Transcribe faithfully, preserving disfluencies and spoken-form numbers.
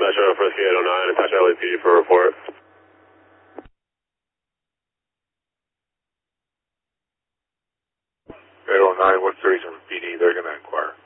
Metro Frisky eight oh nine, attach L A P D for a report. eight oh nine, what's the reason for P D? They're going to inquire.